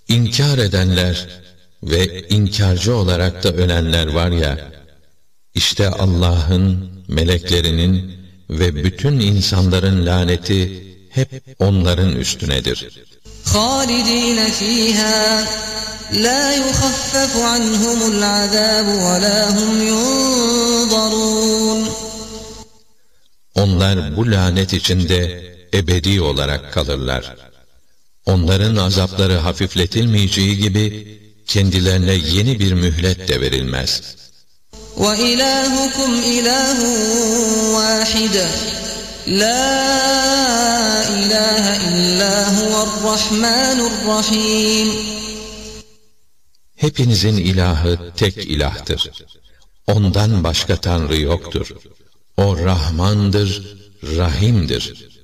İnkar edenler ve inkarcı olarak da ölenler var ya, işte Allah'ın, meleklerinin ve bütün insanların laneti hep onların üstünedir. خَالِدِينَ فِيهَا لَا يُخَفَّفُ عَنْهُمُ الْعَذَابُ وَلَا هُمْ يُنظَرُونَ. Onlar bu lanet içinde ebedi olarak kalırlar. Onların azapları hafifletilmeyeceği gibi kendilerine yeni bir mühlet de verilmez. وَإِلَٰهُكُمْ إِلَٰهٌ وَاحِدٌ لَا إِلَٰهَ إِلَّا هُوَ الرَّحْمَٰنُ الرَّحِيمُ. Hepinizin ilahı tek ilahtır. Ondan başka Tanrı yoktur. O Rahmandır, Rahim'dir.